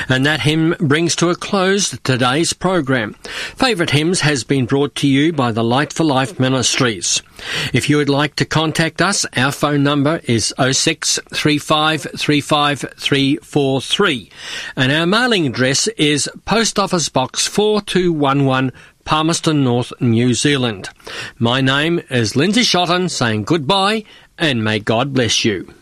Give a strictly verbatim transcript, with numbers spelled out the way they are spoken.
And that hymn brings to a close today's program. Favourite Hymns has been brought to you by the Light for Life Ministries. If you would like to contact us, our phone number is oh six three five three five three four three, and our mailing address is Post Office Box four two one one, Palmerston North, New Zealand. My name is Lindsay Shotton, saying goodbye and may God bless you.